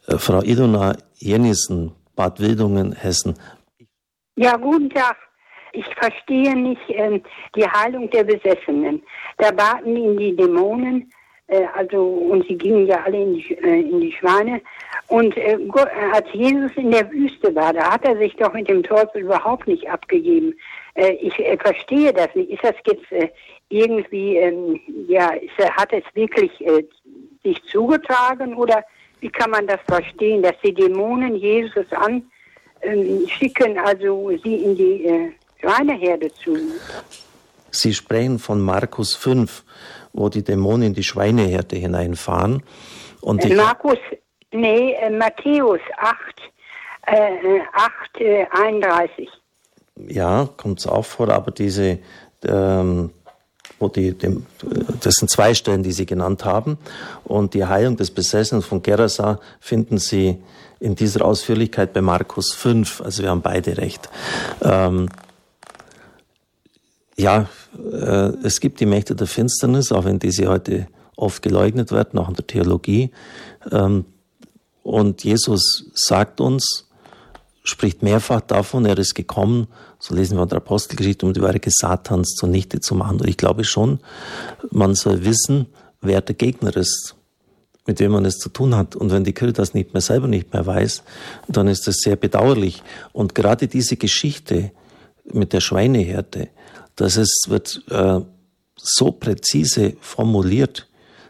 Frau Ilona Jennison, Bad Wildungen, Hessen. Ja, guten Tag. Ich verstehe nicht die Heilung der Besessenen. Da baten ihn die Dämonen, und sie gingen ja alle in die Schweine. Und als Jesus in der Wüste war, da hat er sich doch mit dem Teufel überhaupt nicht abgegeben. Ich verstehe das nicht. Ist das jetzt irgendwie, hat es wirklich sich zugetragen oder wie kann man das verstehen, dass die Dämonen Jesus schicken, also sie in die Schweineherde zu? Sie sprechen von Markus 5, wo die Dämonen in die Schweineherde hineinfahren. Und Matthäus 8:31. Ja, kommt es auch vor, aber das sind 2 Stellen, die Sie genannt haben. Und die Heilung des Besessenen von Gerasa finden Sie in dieser Ausführlichkeit bei Markus 5. Also wir haben beide recht. Es gibt die Mächte der Finsternis, auch wenn diese heute oft geleugnet werden, auch in der Theologie. Und Jesus sagt uns, spricht mehrfach davon, er ist gekommen, so lesen wir in der Apostelgeschichte, um die Werke Satans zunichte zu machen. Und ich glaube schon, man soll wissen, wer der Gegner ist, mit wem man es zu tun hat. Und wenn die Kirche das selber nicht mehr weiß, dann ist das sehr bedauerlich. Und gerade diese Geschichte mit der Schweineherde, wird so präzise formuliert,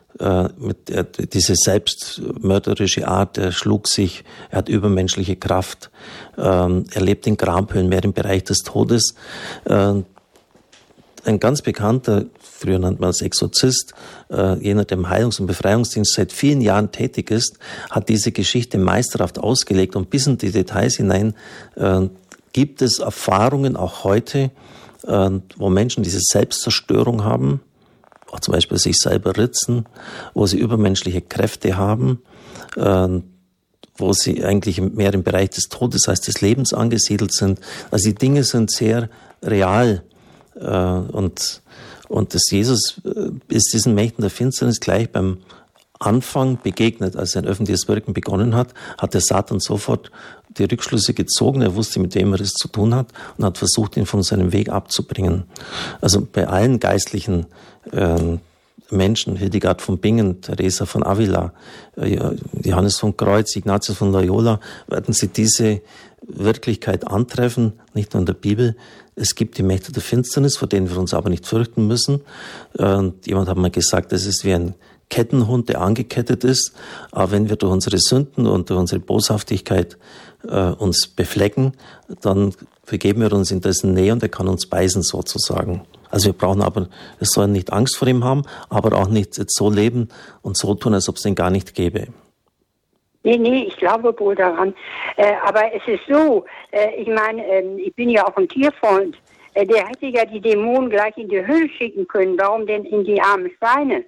diese selbstmörderische Art, er schlug sich, er hat übermenschliche Kraft, er lebt in Grabhöhlen, mehr im Bereich des Todes. Ein ganz bekannter, früher nannte man es Exorzist, jener, der im Heilungs- und Befreiungsdienst seit vielen Jahren tätig ist, hat diese Geschichte meisterhaft ausgelegt und bis in die Details hinein gibt es Erfahrungen auch heute, wo Menschen diese Selbstzerstörung haben, auch zum Beispiel sich selber ritzen, wo sie übermenschliche Kräfte haben, wo sie eigentlich mehr im Bereich des Todes als des Lebens angesiedelt sind. Also die Dinge sind sehr real. Und das Jesus ist diesen Mächten der Finsternis gleich beim Anfang begegnet, als sein öffentliches Wirken begonnen hat, hat der Satan sofort die Rückschlüsse gezogen. Er wusste, mit wem er es zu tun hat und hat versucht, ihn von seinem Weg abzubringen. Also bei allen geistlichen Menschen, Hildegard von Bingen, Teresa von Avila, Johannes von Kreuz, Ignatius von Loyola, werden Sie diese Wirklichkeit antreffen, nicht nur in der Bibel. Es gibt die Mächte der Finsternis, vor denen wir uns aber nicht fürchten müssen. Jemand hat mal gesagt, das ist wie ein Kettenhund, der angekettet ist. Aber wenn wir durch unsere Sünden und durch unsere Boshaftigkeit uns beflecken, dann begeben wir uns in dessen Nähe und er kann uns beißen sozusagen. Also wir sollen nicht Angst vor ihm haben, aber auch nicht jetzt so leben und so tun, als ob es den gar nicht gäbe. Nee, ich glaube wohl daran. Aber es ist so, ich bin ja auch ein Tierfreund. Der hätte ja die Dämonen gleich in die Hölle schicken können. Warum denn in die armen Schweine?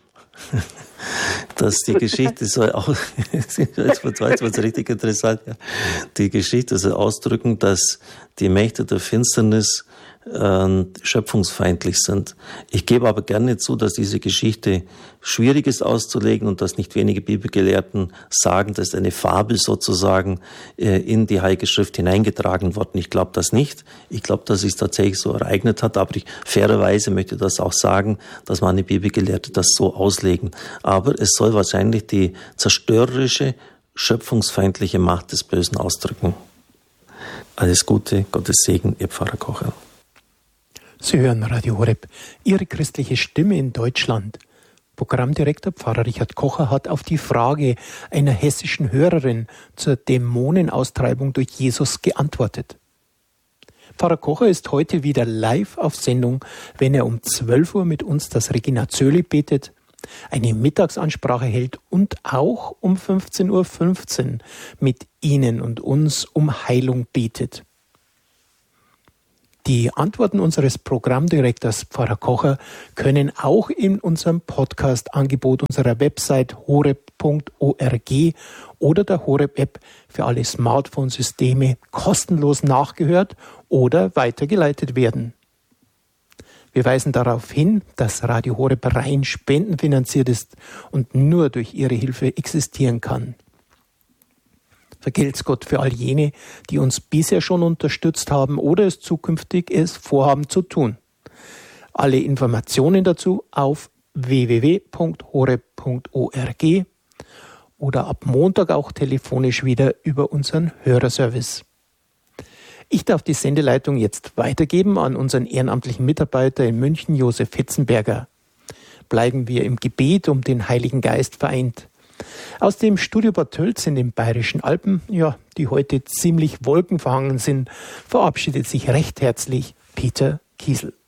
Die Geschichte soll auch, jetzt wird es richtig interessant, ja. Die Geschichte soll ausdrücken, dass die Mächte der Finsternis schöpfungsfeindlich sind. Ich gebe aber gerne zu, dass diese Geschichte schwierig ist auszulegen und dass nicht wenige Bibelgelehrten sagen, dass eine Fabel sozusagen in die Heilige Schrift hineingetragen worden. Ich glaube das nicht. Ich glaube, dass es tatsächlich so ereignet hat, aber fairerweise möchte das auch sagen, dass meine Bibelgelehrte das so auslegen. Aber es soll wahrscheinlich die zerstörerische, schöpfungsfeindliche Macht des Bösen ausdrücken. Alles Gute, Gottes Segen, Ihr Pfarrer Kocher. Sie hören Radio Horeb, Ihre christliche Stimme in Deutschland. Programmdirektor Pfarrer Richard Kocher hat auf die Frage einer hessischen Hörerin zur Dämonenaustreibung durch Jesus geantwortet. Pfarrer Kocher ist heute wieder live auf Sendung, wenn er um 12 Uhr mit uns das Regina Coeli betet, eine Mittagsansprache hält und auch um 15:15 Uhr mit Ihnen und uns um Heilung betet. Die Antworten unseres Programmdirektors Pfarrer Kocher können auch in unserem Podcast-Angebot unserer Website horeb.org oder der Horeb-App für alle Smartphone-Systeme kostenlos nachgehört oder weitergeleitet werden. Wir weisen darauf hin, dass Radio Horeb rein spendenfinanziert ist und nur durch Ihre Hilfe existieren kann. Vergelt's Gott für all jene, die uns bisher schon unterstützt haben oder es zukünftig vorhaben zu tun. Alle Informationen dazu auf www.horeb.org oder ab Montag auch telefonisch wieder über unseren Hörerservice. Ich darf die Sendeleitung jetzt weitergeben an unseren ehrenamtlichen Mitarbeiter in München, Josef Hetzenberger. Bleiben wir im Gebet um den Heiligen Geist vereint. Aus dem Studio Bad Tölz in den Bayerischen Alpen, die heute ziemlich wolkenverhangen sind, verabschiedet sich recht herzlich Peter Kiesel.